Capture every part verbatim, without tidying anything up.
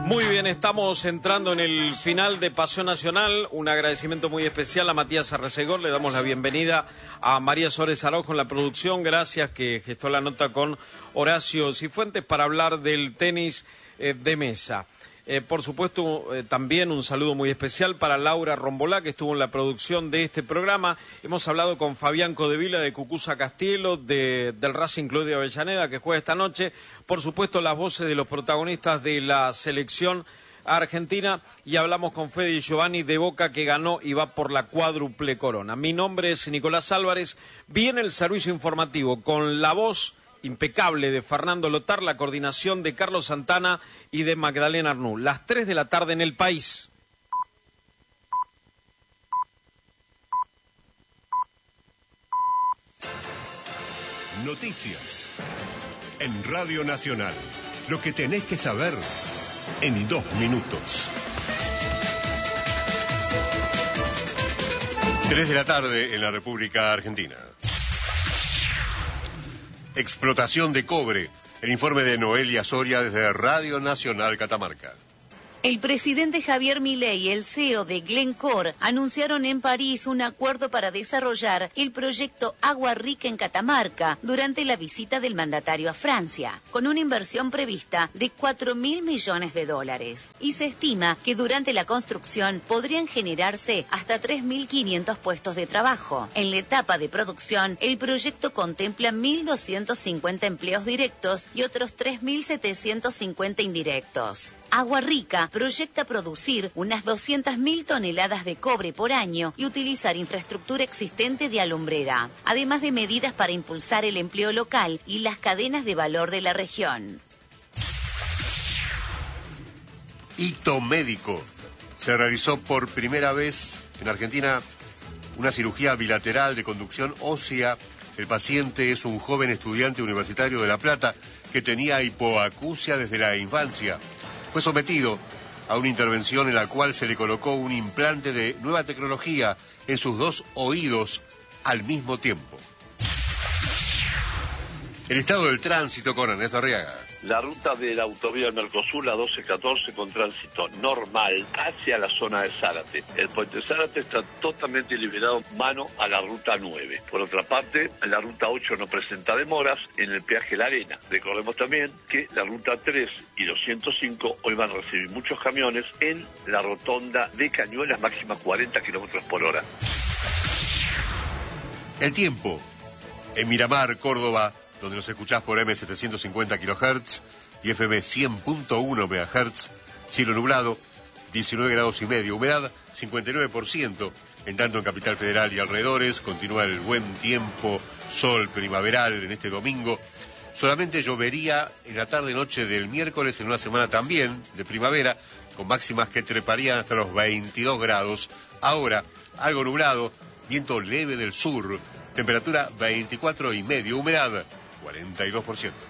Muy bien, estamos entrando en el final de Paseo Nacional. Un agradecimiento muy especial a Matías Arrecegor. Le damos la bienvenida a María Suárez Araujo en la producción. Gracias, que gestó la nota con Horacio Cifuentes para hablar del tenis eh, de mesa. Eh, por supuesto, eh, también un saludo muy especial para Laura Rombolá, que estuvo en la producción de este programa. Hemos hablado con Fabián Codevila de Cucuza Castielo, de, del Racing Club de Avellaneda, que juega esta noche. Por supuesto, las voces de los protagonistas de la selección argentina. Y hablamos con Fede y Giovanni de Boca, que ganó y va por la cuádruple corona. Mi nombre es Nicolás Álvarez. Viene el servicio informativo con la voz impecable de Fernando Lotar, la coordinación de Carlos Santana y de Magdalena Arnú. Las tres de la tarde en El País. Noticias en Radio Nacional. Lo que tenés que saber en dos minutos. Tres de la tarde en la República Argentina. Explotación de cobre. El informe de Noelia Soria desde Radio Nacional Catamarca. El presidente Javier Milei y el C E O de Glencore anunciaron en París un acuerdo para desarrollar el proyecto Agua Rica en Catamarca durante la visita del mandatario a Francia, con una inversión prevista de cuatro mil millones de dólares. Y se estima que durante la construcción podrían generarse hasta tres mil quinientos puestos de trabajo. En la etapa de producción, el proyecto contempla mil doscientos cincuenta empleos directos y otros tres mil setecientos cincuenta indirectos. Agua Rica proyecta producir unas doscientas mil toneladas de cobre por año y utilizar infraestructura existente de alumbrera, además de medidas para impulsar el empleo local y las cadenas de valor de la región. Hito médico. Se realizó por primera vez en Argentina una cirugía bilateral de conducción ósea. El paciente es un joven estudiante universitario de La Plata que tenía hipoacusia desde la infancia. Fue sometido a una intervención en la cual se le colocó un implante de nueva tecnología en sus dos oídos al mismo tiempo. El estado del tránsito con Ernesto Arriaga. La ruta de la autovía del Mercosur, la doce catorce, con tránsito normal hacia la zona de Zárate. El puente Zárate está totalmente liberado mano a la ruta nueve. Por otra parte, la ruta ocho no presenta demoras en el peaje La Arena. Recordemos también que la ruta tres y los ciento cinco hoy van a recibir muchos camiones en la rotonda de Cañuelas, máxima cuarenta kilómetros por hora. El tiempo. En Miramar, Córdoba, donde nos escuchás por eme setecientos cincuenta kilohertz y efe eme cien punto uno megahertz, cielo nublado, diecinueve grados y medio, humedad cincuenta y nueve por ciento, en tanto en Capital Federal y alrededores continúa el buen tiempo, sol primaveral en este domingo. Solamente llovería en la tarde-noche del miércoles en una semana también de primavera, con máximas que treparían hasta los veintidós grados. Ahora, algo nublado, viento leve del sur, temperatura veinticuatro y medio, humedad cuarenta y dos por ciento.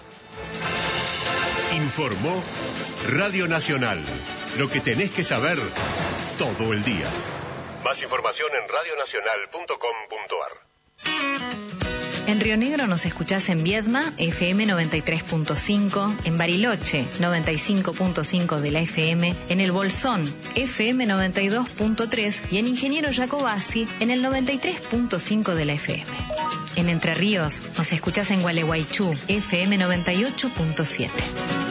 Informó Radio Nacional. Lo que tenés que saber todo el día. Más información en radio nacional punto com punto ar. En Río Negro nos escuchás en Viedma, efe eme noventa y tres punto cinco, en Bariloche, noventa y cinco punto cinco de la efe eme, en El Bolsón, efe eme noventa y dos punto tres y en Ingeniero Jacobasi, en el noventa y tres punto cinco de la efe eme. En Entre Ríos nos escuchás en Gualeguaychú, efe eme noventa y ocho punto siete.